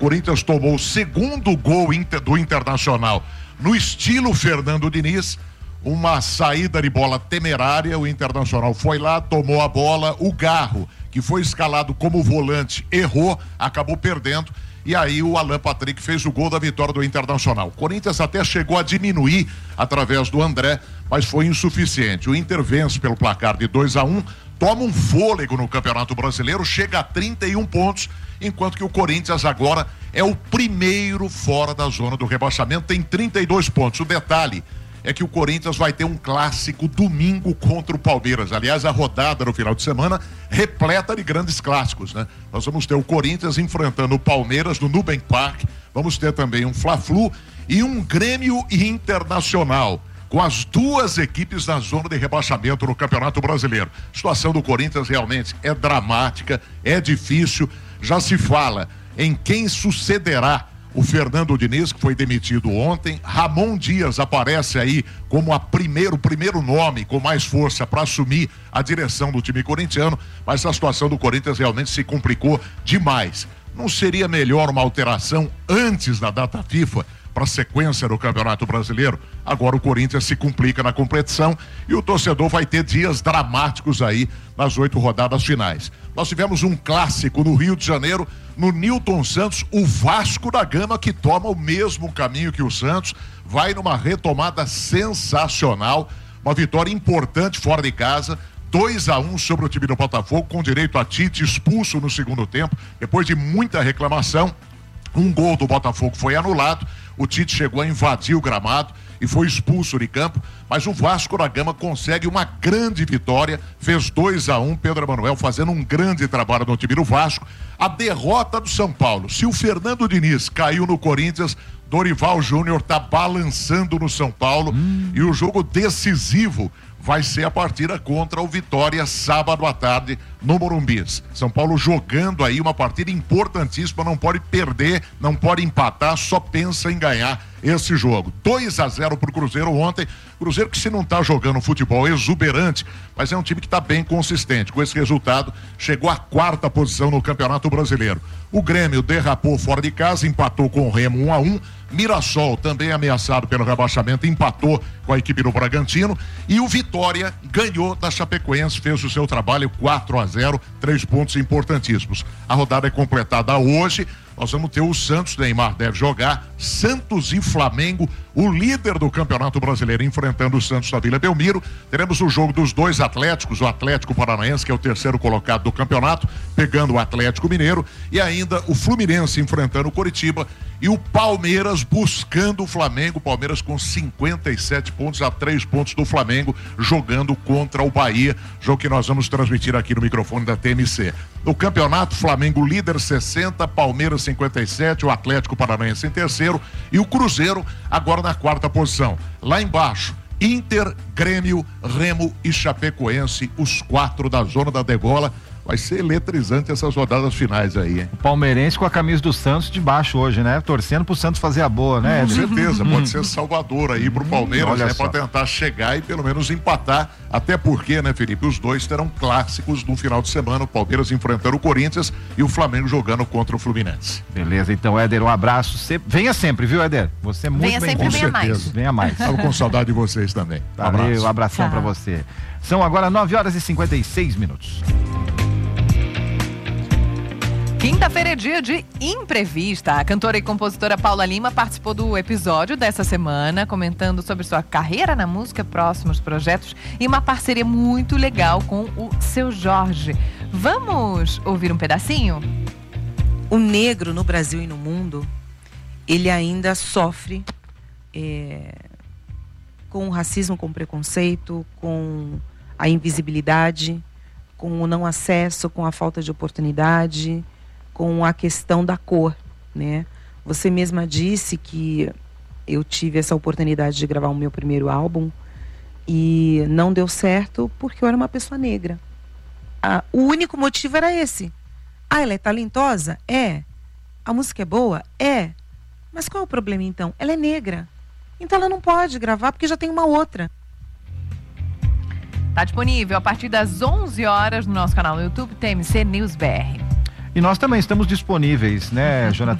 Corinthians tomou o segundo gol do Internacional no estilo Fernando Diniz, uma saída de bola temerária. O Internacional foi lá, tomou a bola, o Garro, que foi escalado como volante, errou, acabou perdendo, e aí o Alan Patrick fez o gol da vitória do Internacional. O Corinthians até chegou a diminuir através do André, mas foi insuficiente. O Inter vence pelo placar de 2-1, toma um fôlego no Campeonato Brasileiro, chega a 31 pontos, enquanto que o Corinthians agora é o primeiro fora da zona do rebaixamento, tem 32 pontos. O detalhe é que o Corinthians vai ter um clássico domingo contra o Palmeiras. Aliás, a rodada no final de semana repleta de grandes clássicos, né? Nós vamos ter o Corinthians enfrentando o Palmeiras no Nubank Park, vamos ter também um Fla-Flu e um Grêmio Internacional, com as duas equipes na zona de rebaixamento no Campeonato Brasileiro. A situação do Corinthians realmente é dramática, é difícil. Já se fala em quem sucederá o Fernando Diniz, que foi demitido ontem. Ramon Dias aparece aí como o primeiro nome com mais força para assumir a direção do time corintiano, mas a situação do Corinthians realmente se complicou demais. Não seria melhor uma alteração antes da data FIFA para a sequência do Campeonato Brasileiro? Agora o Corinthians se complica na competição e o torcedor vai ter dias dramáticos aí nas 8 rodadas finais. Nós tivemos um clássico no Rio de Janeiro, no Newton Santos, o Vasco da Gama, que toma o mesmo caminho que o Santos, vai numa retomada sensacional, uma vitória importante fora de casa, 2-1 sobre o time do Botafogo, com direito a Tite expulso no segundo tempo, depois de muita reclamação. Um gol do Botafogo foi anulado, o Tite chegou a invadir o gramado e foi expulso de campo, mas o Vasco da Gama consegue uma grande vitória, fez 2-1, Pedro Emanuel fazendo um grande trabalho no time do Vasco. A derrota do São Paulo, se o Fernando Diniz caiu no Corinthians, Dorival Júnior está balançando no São Paulo, e o jogo decisivo vai ser a partida contra o Vitória, sábado à tarde, no Morumbi. São Paulo jogando aí uma partida importantíssima, não pode perder, não pode empatar, só pensa em ganhar esse jogo. 2-0 pro Cruzeiro ontem. Cruzeiro que, se não tá jogando futebol exuberante, mas é um time que tá bem consistente. Com esse resultado, chegou à 4ª posição no Campeonato Brasileiro. O Grêmio derrapou fora de casa, empatou com o Remo 1-1. Mirassol, também ameaçado pelo rebaixamento, empatou com a equipe do Bragantino. E o Vitória ganhou da Chapecoense, fez o seu trabalho 4-0, 3 pontos importantíssimos. A rodada é completada hoje. Nós vamos ter o Santos, Neymar deve jogar, Santos e Flamengo, o líder do Campeonato Brasileiro enfrentando o Santos na Vila Belmiro. Teremos o jogo dos dois Atléticos, o Atlético Paranaense, que é o 3º colocado do campeonato, pegando o Atlético Mineiro, e ainda o Fluminense enfrentando o Coritiba e o Palmeiras buscando o Flamengo. Palmeiras com 57 pontos, a 3 pontos do Flamengo, jogando contra o Bahia, jogo que nós vamos transmitir aqui no microfone da TMC. No campeonato, Flamengo líder 60, Palmeiras 57, o Atlético Paranaense em 3º e o Cruzeiro agora na 4ª posição. Lá embaixo, Inter, Grêmio, Remo e Chapecoense, os 4 da zona da degola. Vai ser eletrizante essas rodadas finais aí, hein? O palmeirense com a camisa do Santos de baixo hoje, né? Torcendo pro Santos fazer a boa, né? Com certeza, pode ser salvador aí pro Palmeiras, né? Pra tentar chegar e pelo menos empatar, até porque, né, Felipe, os dois terão clássicos no final de semana, o Palmeiras enfrentando o Corinthians e o Flamengo jogando contra o Fluminense. Beleza, então, Éder, um abraço, venha sempre, viu, Éder? Você é muito bem-vindo. Venha mais. Venha mais. Tava com saudade de vocês também. Valeu, um abração pra você. São agora 9h56. Quinta-feira é dia de Imprevista. A cantora e compositora Paula Lima participou do episódio dessa semana, comentando sobre sua carreira na música, próximos projetos e uma parceria muito legal com o Seu Jorge. Vamos ouvir um pedacinho? O negro no Brasil e no mundo, ele ainda sofre com o racismo, com o preconceito, com a invisibilidade, com o não acesso, com a falta de oportunidade, com a questão da cor, né? Você mesma disse que eu tive essa oportunidade de gravar o meu primeiro álbum e não deu certo porque eu era uma pessoa negra. O único motivo era esse. Ela é talentosa? É. A música é boa? É. Mas qual é o problema então? Ela é negra. Então ela não pode gravar porque já tem uma outra. Tá disponível a partir das 11 horas no nosso canal no YouTube, TMC News BR. E nós também estamos disponíveis, né, Jonathan?